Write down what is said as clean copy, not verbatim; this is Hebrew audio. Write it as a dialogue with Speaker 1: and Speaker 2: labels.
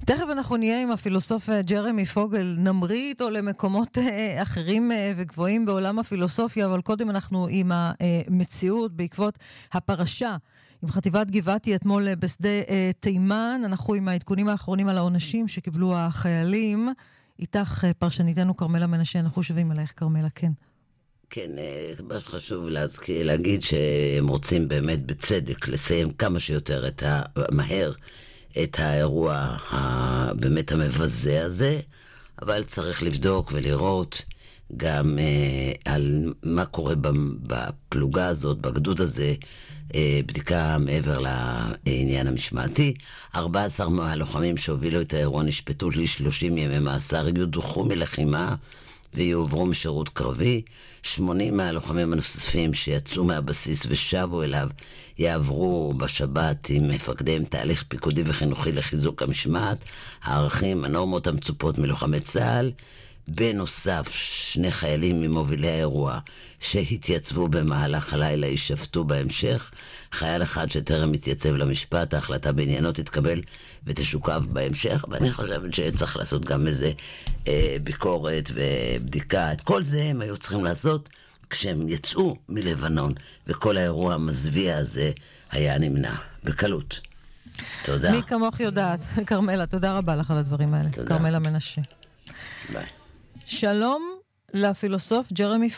Speaker 1: תכף אנחנו נהיה עם הפילוסוף ג'רמי פוגל, נמריא איתו למקומות אחרים וגבוהים בעולם הפילוסופיה, אבל קודם אנחנו עם המציאות בעקבות הפרשה עם חטיבת גבעתי אתמול בשדה תימן. אנחנו עם העדכונים האחרונים על העונשים שקיבלו החיילים. איתך פרשניתנו קרמלה מנשה, אנחנו שווים עלייך קרמלה, כן.
Speaker 2: כן, מה שחשוב להגיד שהם רוצים באמת בצדק לסיים כמה שיותר מהר את האירוע באמת המבזה הזה, אבל צריך לבדוק ולראות גם על מה קורה בפלוגה הזאת, בגדוד הזה, בדיקה מעבר לעניין המשמעתי. 14 מהלוחמים שהובילו את האירוע נשפטו ל30 ימי מאסר, יודחו מלחימה ויועברו משירות קרבי. 80 מהלוחמים הנוספים שיצאו מהבסיס ושבו אליו יעברו בשבת עם מפקדיהם תהליך פיקודי וחינוכי לחיזוק המשמעת, הערכים, הנורמות המצופות מלוחמי צה"ל. בנוסף, 2 חיילים ממובילי האירוע שהתייצבו במהלך הלילה יישפטו בהמשך. חייל אחד שטרם התייצב למשפט, ההחלטה בעניינו תתקבל ותשוקף בהמשך, ואני חושבת שצריך לעשות גם איזה ביקורת ובדיקה. את כל זה הם היו צריכים לעשות כשהם יצאו מלבנון, וכל האירוע המזוויע הזה היה נמנע בקלות. תודה.
Speaker 1: מי כמוך יודעת. קרמלה, תודה רבה לך על הדברים האלה. קרמלה מנשה.
Speaker 2: ביי.
Speaker 1: שלום לפילוסוף ג'רמי